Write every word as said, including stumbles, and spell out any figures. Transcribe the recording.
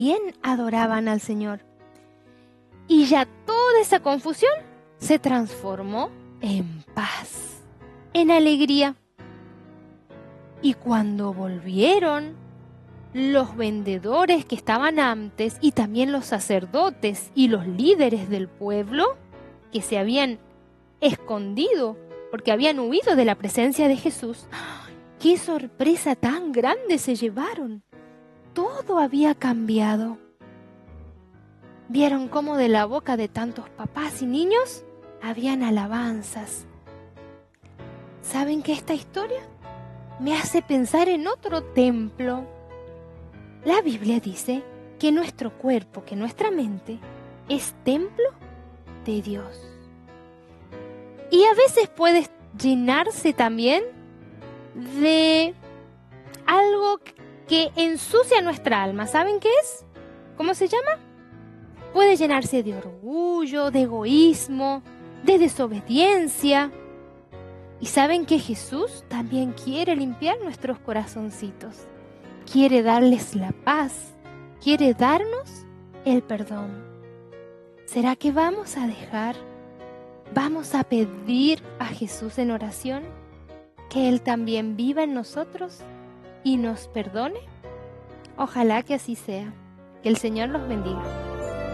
adoraban al Señor. Y ya toda esa confusión se transformó en paz, en alegría. Y cuando volvieron, los vendedores que estaban antes y también los sacerdotes y los líderes del pueblo que se habían escondido porque habían huido de la presencia de Jesús, ¡qué sorpresa tan grande se llevaron! Todo había cambiado. Vieron cómo de la boca de tantos papás y niños habían alabanzas. ¿Saben que esta historia me hace pensar en otro templo? La Biblia dice que nuestro cuerpo, que nuestra mente es templo de Dios. Y a veces puede llenarse también de algo que ensucia nuestra alma. ¿Saben qué es? ¿Cómo se llama? Puede llenarse de orgullo, de egoísmo, de desobediencia. Y saben que Jesús también quiere limpiar nuestros corazoncitos. Quiere darles la paz. Quiere darnos el perdón. ¿Será que vamos a dejar? ¿Vamos a pedir a Jesús en oración que Él también viva en nosotros y nos perdone? Ojalá que así sea. Que el Señor los bendiga.